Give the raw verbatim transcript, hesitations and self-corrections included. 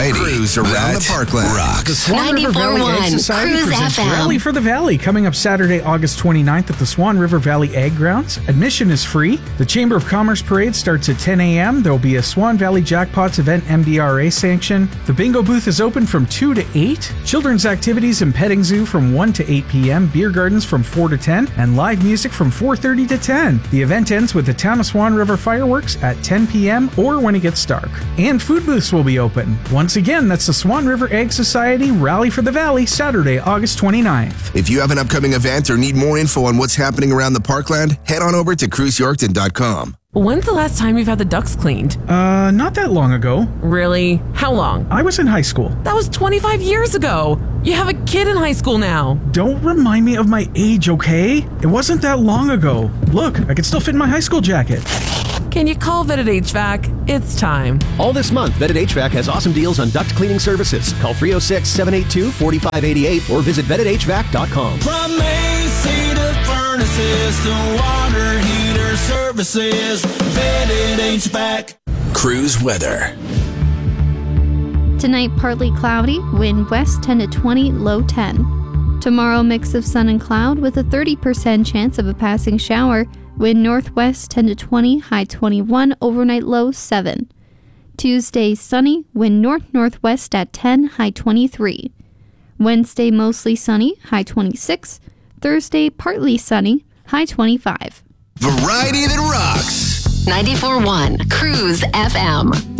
variety. Cruise around that the Parkland. Rocks. The Swan River Valley Ag Society Cruise presents F M. Rally for the Valley coming up Saturday, August twenty-ninth at the Swan River Valley Ag Grounds. Admission is free. The Chamber of Commerce Parade starts at ten a.m. There will be a Swan Valley Jackpots event M D R A sanction. The bingo booth is open from two to eight. Children's activities and petting zoo from one to eight p.m. Beer gardens from four to ten. And live music from four thirty to ten. The event ends with the Town of Swan River fireworks at ten p.m. or when it gets dark. And food booths will be open. Once again, that's the Swan River Ag Society Rally for the Valley, Saturday, August twenty-ninth. If you have an upcoming event or need more info on what's happening around the Parkland, head on over to cruise yorkton dot com. When's the last time you've had the ducks cleaned? Uh, not that long ago. Really? How long? I was in high school. That was twenty-five years ago. You have a kid in high school now. Don't remind me of my age, okay? It wasn't that long ago. Look, I can still fit in my high school jacket. Can you call Vetted H V A C? It's time. All this month, Vetted H V A C has awesome deals on duct cleaning services. Call three oh six, seven eight two, four five eight eight or visit vetted h v a c dot com. From A C to furnaces to water heater services, Vetted H V A C. Cruise weather. Tonight, partly cloudy, wind west ten to twenty, low ten. Tomorrow, mix of sun and cloud with a thirty percent chance of a passing shower. Wind northwest ten to twenty, high twenty-one, overnight low seven. Tuesday, sunny, wind north-northwest at ten, high twenty-three. Wednesday, mostly sunny, high twenty-six. Thursday, partly sunny, high twenty-five. Variety that rocks. ninety-four point one Cruise F M.